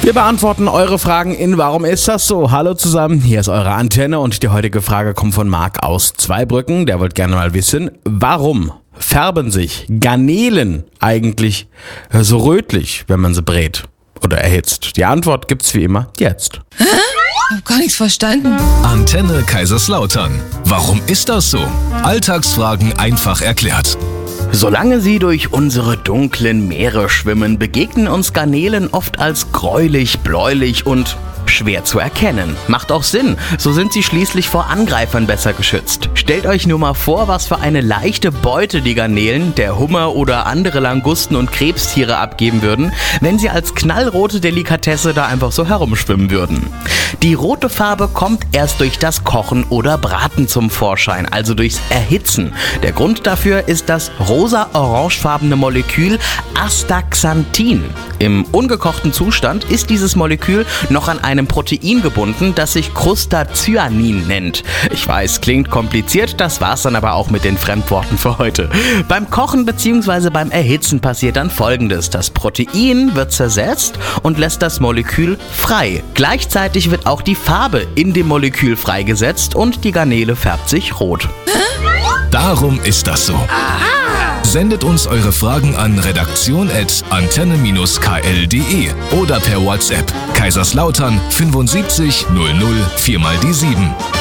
Wir beantworten eure Fragen in Warum ist das so? Hallo zusammen, hier ist eure Antenne und die heutige Frage kommt von Marc aus Zweibrücken. Der wollte gerne mal wissen, warum färben sich Garnelen eigentlich so rötlich, wenn man sie brät oder erhitzt? Die Antwort gibt's wie immer jetzt. Ich hab gar nichts verstanden. Antenne Kaiserslautern. Warum ist das so? Alltagsfragen einfach erklärt. Solange sie durch unsere dunklen Meere schwimmen, begegnen uns Garnelen oft als gräulich, bläulich und schwer zu erkennen. Macht auch Sinn, so sind sie schließlich vor Angreifern besser geschützt. Stellt euch nur mal vor, was für eine leichte Beute die Garnelen, der Hummer oder andere Langusten und Krebstiere abgeben würden, wenn sie als knallrote Delikatesse da einfach so herumschwimmen würden. Die rote Farbe kommt erst durch das Kochen oder Braten zum Vorschein, also durchs Erhitzen. Der Grund dafür ist das rosa-orangefarbene Molekül Astaxanthin. Im ungekochten Zustand ist dieses Molekül noch an einem Protein gebunden, das sich Crustacyanin nennt. Ich weiß, klingt kompliziert, das war's dann aber auch mit den Fremdworten für heute. Beim Kochen bzw. beim Erhitzen passiert dann Folgendes. Das Protein wird zersetzt und lässt das Molekül frei. Gleichzeitig wird auch die Farbe in dem Molekül freigesetzt und die Garnele färbt sich rot. Darum ist das so. Sendet uns eure Fragen an redaktion@antenne-kl.de oder per WhatsApp Kaiserslautern 75 00 4 mal die 7.